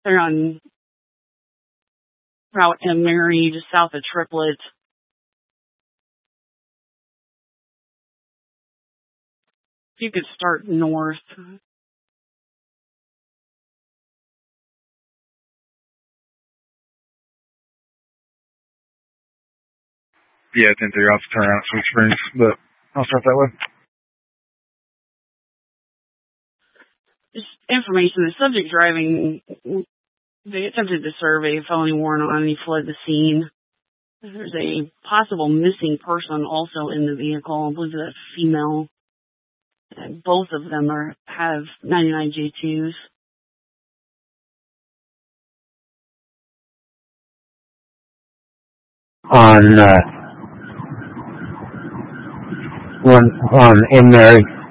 They're on Route M. Mary, just south of Triplet. If you could start north. Yeah, 10-3 off the turnout, Sweet Springs, but I'll start that way. Just information. The subject driving, they attempted to serve a felony warrant on, and he fled the scene. There's a possible missing person also in the vehicle. I believe that's female. And both of them have 99 J2s. On M. Mary.